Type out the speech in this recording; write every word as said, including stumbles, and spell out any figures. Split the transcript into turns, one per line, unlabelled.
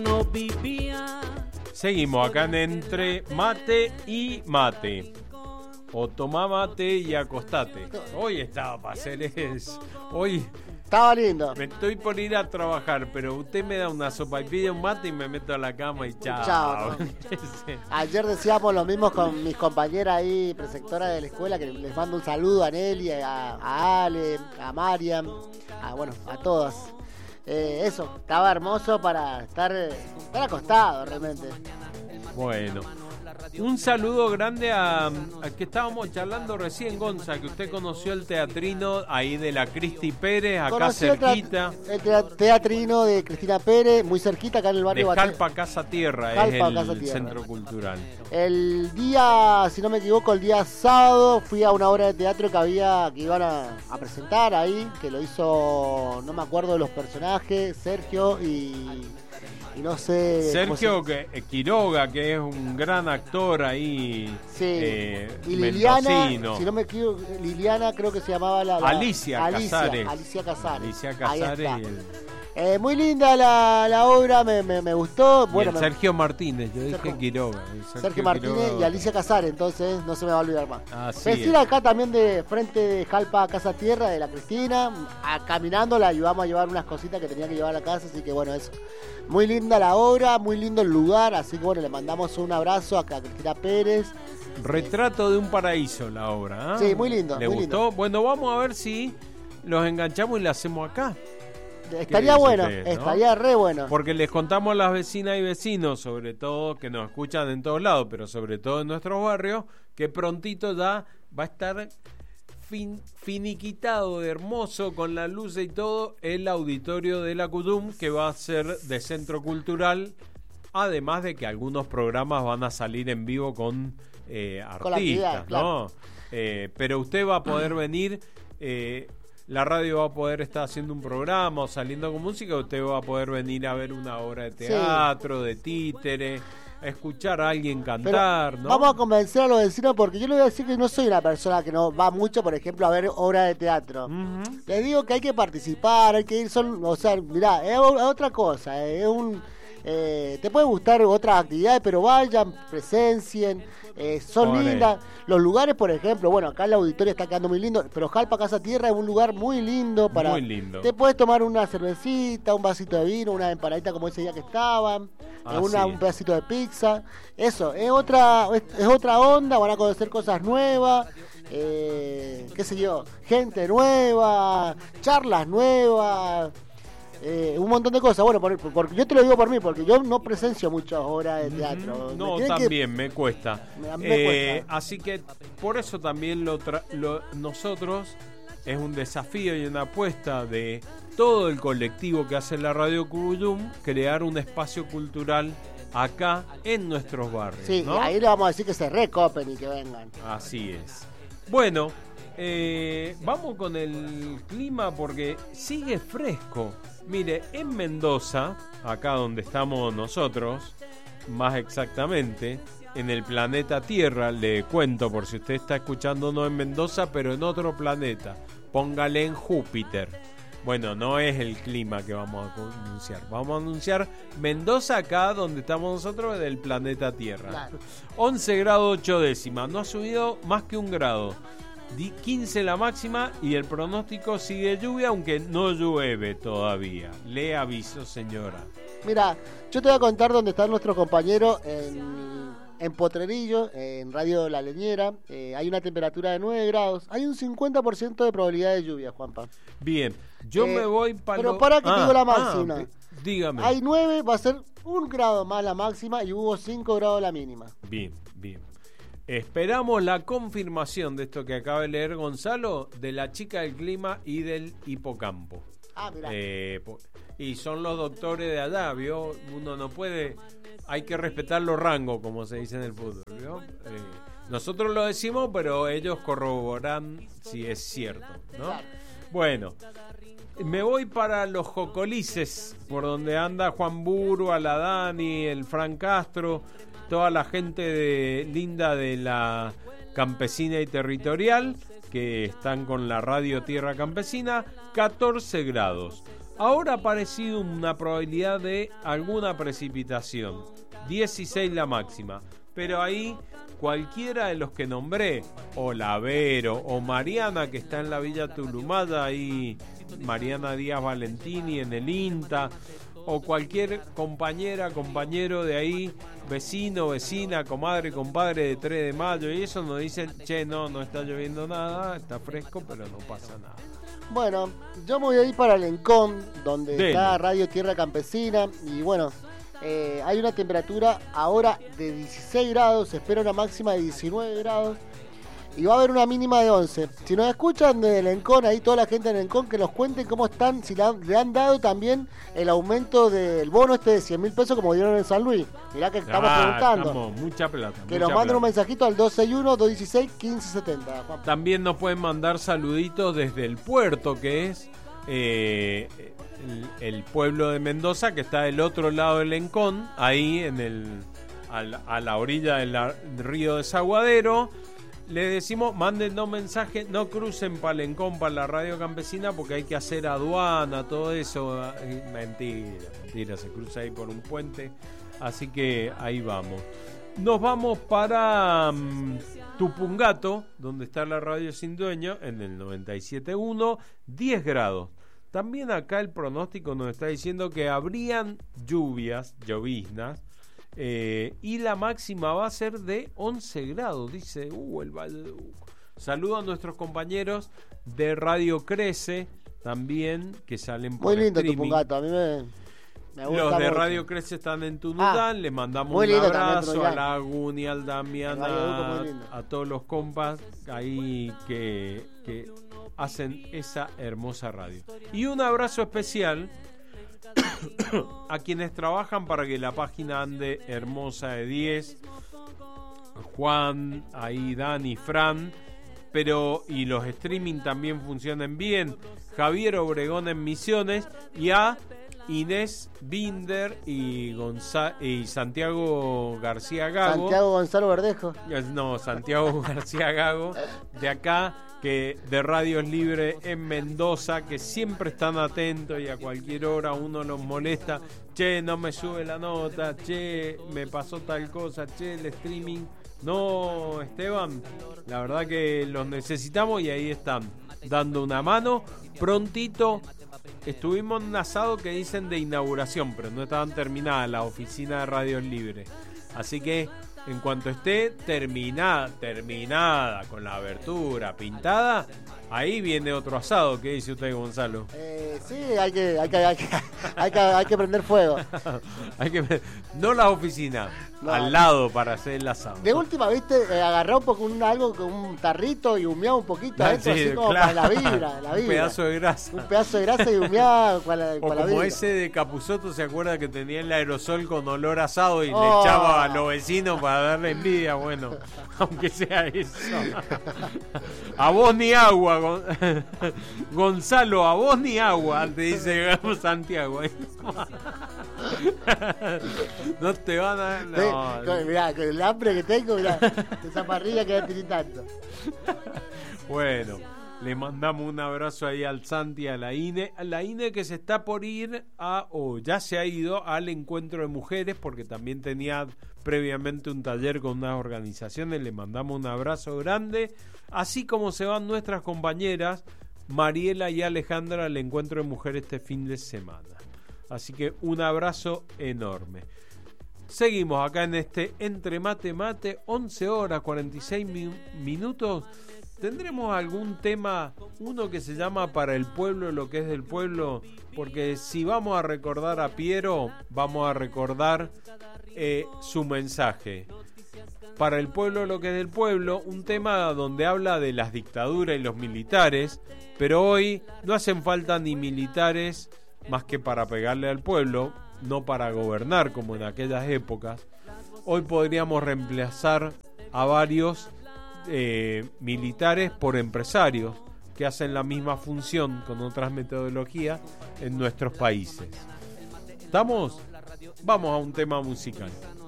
Seguimos acá en Entre Mate y Mate. O tomá mate y acostate. Hoy estaba para hacer eso. Hoy
estaba lindo.
Me estoy por ir a trabajar, pero usted me da una sopa y pide un mate y me meto a la cama y chao.
Chao. Ayer decíamos lo mismo con mis compañeras ahí, preceptoras de la escuela, que les mando un saludo a Nelly, a, a Ale, a Mariam, a, bueno, a todas. Eh, eso, estaba hermoso para estar, estar acostado realmente.
Bueno, un saludo grande a, a que estábamos charlando recién, Gonza, que usted conoció el teatrino ahí de la Cristi Pérez, acá
Conocí
cerquita.
El, tra- el teatrino de Cristina Pérez, muy cerquita, acá en el barrio
de
Batalla.
Jalpa Casa Tierra,
Jalpa,
es el
Casa Tierra.
centro cultural.
El día, si no me equivoco, el día sábado fui a una obra de teatro que había, que iban a, a presentar ahí, que lo hizo, no me acuerdo de los personajes, Sergio y... Y no sé.
Sergio se... que, Quiroga, que es un gran actor ahí.
Sí.
Eh,
y Liliana,
mendocino.
si no me equivoco, Liliana creo que se llamaba la. la
Alicia,
Alicia
Casares.
Alicia Casares.
Alicia Casares. Y el...
eh, muy linda la, la obra, me, me, me gustó.
Y
bueno,
el Sergio Martínez, yo
Sergio,
dije Quiroga.
Sergio,
Sergio
Martínez
Quiroga.
Y Alicia Casares, entonces no se me va a olvidar más.
Vecina
acá también de frente de Jalpa Casa Tierra, de la Cristina. A, caminando la ayudamos a llevar unas cositas que tenía que llevar a la casa, así que bueno, eso. Muy linda la obra, muy lindo el lugar, así que bueno, le mandamos un abrazo a Cristina Pérez.
Retrato de un paraíso la obra, ¿eh?
Sí, muy lindo.
¿Le
muy
gustó?
Lindo.
Bueno, vamos a ver si los enganchamos y la hacemos acá.
Estaría bueno,
usted, ¿no?
estaría re bueno.
Porque les contamos a las vecinas y vecinos, sobre todo que nos escuchan en todos lados, pero sobre todo en nuestros barrios, que prontito ya va a estar fin, finiquitado de hermoso con la luz y todo el auditorio de la Cudum, que va a ser de centro cultural, además de que algunos programas van a salir en vivo con eh, artistas,
con la actividad,
¿no?
Claro.
Eh, pero usted va a poder venir, eh, la radio va a poder estar haciendo un programa o saliendo con música, usted va a poder venir a ver una obra de teatro, sí. de títere, a escuchar a alguien cantar,
Pero
¿no?
Vamos a convencer a los vecinos, porque yo le voy a decir que no soy una persona que no va mucho, por ejemplo, a ver obras de teatro. Uh-huh. Les digo que hay que participar, hay que ir, son, o sea, mirá, es otra cosa, es un... Eh, te puede gustar otras actividades, pero vayan, presencien, eh, son Olé. lindas. Los lugares, por ejemplo, bueno, acá el auditorio está quedando muy lindo, pero Jalpa Casa Tierra es un lugar muy lindo para...
Muy lindo.
Te puedes tomar una cervecita, un vasito de vino, una empanadita como ese día que estaban, ah, una, un pedacito de pizza. Eso, es otra, es, es otra onda, van a conocer cosas nuevas. Eh, qué sé yo, gente nueva, charlas nuevas. Eh, un montón de cosas. Bueno, por, por, yo te lo digo por mí, porque yo no presencio muchas obras de teatro.
No, me también que... me cuesta.
Me, me
eh,
cuesta.
Así que por eso también lo, tra- lo nosotros es un desafío y una apuesta de todo el colectivo que hace la Radio Cudum, crear un espacio cultural acá en nuestros barrios.
Sí,
¿no?
Y ahí le vamos a decir que se recopen y que vengan.
Así es. Bueno, eh, vamos con el clima porque sigue fresco. Mire, en Mendoza, acá donde estamos nosotros, más exactamente, en el planeta Tierra, le cuento por si usted está escuchando no en Mendoza, pero en otro planeta, póngale en Júpiter. Bueno, no es el clima que vamos a anunciar, vamos a anunciar Mendoza acá donde estamos nosotros en el planeta Tierra. Claro. once grados ocho décimas, no ha subido más que un grado. quince la máxima y el pronóstico sigue lluvia, aunque no llueve todavía. Le aviso, señora.
Mira, yo te voy a contar dónde están nuestros compañeros en, en Potrerillo, en Radio La Leñera. Eh, hay una temperatura de nueve grados. Hay un cincuenta por ciento de probabilidad de lluvia, Juanpa.
Bien, yo eh, me voy para...
Pero
lo...
para que
ah,
te digo la máxima.
Ah, dígame.
Hay nueve, va a ser un grado más la máxima y hubo cinco grados la mínima.
Bien, bien. Esperamos la confirmación de esto que acaba de leer Gonzalo, de la chica del clima y del hipocampo.
Ah, mirá.
Eh, y son los doctores de allá, ¿vio? Uno no puede... Hay que respetar los rangos, como se dice en el fútbol, ¿vio? Eh, nosotros lo decimos, pero ellos corroboran si es cierto, ¿no? Claro. Bueno, me voy para los Jocolices, por donde anda Juan Buru, Aladani, el Fran Castro... toda la gente de, linda de la Campesina y Territorial, que están con la radio Tierra Campesina, catorce grados. Ahora ha aparecido una probabilidad de alguna precipitación, dieciséis la máxima, pero ahí cualquiera de los que nombré, o Lavero, o Mariana, que está en la Villa Tulumaya, ahí Mariana Díaz Valentini en el INTA, o cualquier compañera, compañero de ahí, vecino, vecina, comadre, compadre de tres de mayo, y eso nos dicen, che, no, no está lloviendo nada, está fresco, pero no pasa nada.
Bueno, yo me voy a ir para Lencón, donde
Dele.
está Radio Tierra Campesina, y bueno, eh, hay una temperatura ahora de dieciséis grados, se espera una máxima de diecinueve grados, y va a haber una mínima de once. Si nos escuchan de Lencón, ahí toda la gente de Lencón, que nos cuenten cómo están, si le han, le han dado también el aumento del bono este de cien mil pesos como dieron en San Luis. Mirá que estamos
Ah,
preguntando.
estamos, mucha plata.
Que
mucha
nos manden
plata.
un mensajito al dos seis uno, dos uno seis, uno cinco siete cero. Juan.
También nos pueden mandar saluditos desde el puerto, que es eh, el, el pueblo de Mendoza, que está del otro lado del Lencón, ahí en el a la, a la orilla del la- río Desaguadero. Le decimos, mándennos mensaje, no crucen para Lencón, para la radio campesina, porque hay que hacer aduana, todo eso. Mentira, mentira, se cruza ahí por un puente. Así que ahí vamos. Nos vamos para um, Tupungato, donde está la radio Sin Dueño, en el noventa y siete punto uno, diez grados. También acá el pronóstico nos está diciendo que habrían lluvias, lloviznas, eh, y la máxima va a ser de once grados, dice uh, el Valle de Uco. Saludo a nuestros compañeros de Radio Crece, también, que salen por
Muy lindo
streaming.
Tupungato, a mí me, me gusta
Los de
mucho.
Radio Crece están en Tunuyán,
Ah,
les mandamos
muy
un
lindo también
abrazo a
Tunuyán.
la Guni, al Damián,
El Valle de Uco, muy
a,
lindo.
a todos los compas ahí que, que hacen esa hermosa radio. Y un abrazo especial a quienes trabajan para que la página ande hermosa de diez, Juan, ahí Dani, Fran, pero y los streaming también funcionen bien, Javier Obregón en Misiones, y a Inés Binder y, Gonza- y Santiago García Gago.
Santiago Gonzalo Verdejo.
No, Santiago García Gago, de acá, que de Radios Libre en Mendoza, que siempre están atentos y a cualquier hora uno los molesta. Che, no me sube la nota, che, me pasó tal cosa, che, el streaming. No, Esteban, la verdad que los necesitamos y ahí están, dando una mano. Prontito estuvimos en un asado que dicen de inauguración, pero no estaban terminadas las oficinas de Radios Libre. Así que en cuanto esté terminada, terminada con la abertura pintada, ahí viene otro asado. ¿Qué dice usted, Gonzalo?
Eh, sí, hay que, hay que, hay que, hay que, hay que prender fuego.
Hay que no la oficina,
No.
al lado para hacer el asado.
De última, viste, eh, agarrá un poco un, algo con un tarrito y humeá un poquito
Ah,
adentro,
sí,
así como
claro.
para la vibra, la
Un
vibra.
pedazo de grasa.
Un pedazo de grasa y humeá para la,
O
para la
como
vibra.
ese de Capusotto, ¿se acuerda que tenía el aerosol con olor a asado y le
Oh.
echaba a los vecinos para darle envidia? Bueno, aunque sea eso. A vos ni agua, Gon- Gonzalo, a vos ni agua, te dice Santiago. No te van a...
Sí,
No.
con- mirá, con el hambre que tengo, mirá, esa parrilla que va tiritando.
Bueno, le mandamos un abrazo ahí al Santi, a la Ine. A la Ine que se está por ir a, o ya se ha ido al encuentro de mujeres, porque también tenía previamente un taller con unas organizaciones. Le mandamos un abrazo grande. Así como se van nuestras compañeras Mariela y Alejandra al encuentro de mujeres este fin de semana. Así que un abrazo enorme. Seguimos acá en este Entre Mate Mate, once horas cuarenta y seis mi- minutos. ¿Tendremos algún tema, uno que se llama Para el Pueblo, lo que es del pueblo? Porque si vamos a recordar a Piero, vamos a recordar eh, su mensaje. Para el pueblo, lo que es del pueblo, un tema donde habla de las dictaduras y los militares, pero hoy no hacen falta ni militares más que para pegarle al pueblo, no para gobernar como en aquellas épocas. Hoy podríamos reemplazar a varios eh, militares por empresarios que hacen la misma función con otras metodologías en nuestros países. ¿Estamos? Vamos a un tema musical.